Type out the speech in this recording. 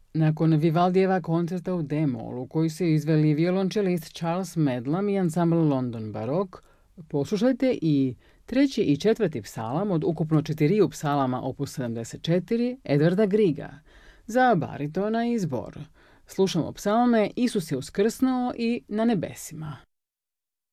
Nakon Vivaldijeva koncerta u D-molu, koji su izveli violončelist Charles Medlam i ansambl London Baroque, poslušajte i treći i četvrti psalam od ukupno 4 psalama opus 74 Edvarda Griega za baritona i zbor. Slušamo psalme Isus je uskrsnuo i Na nebesima.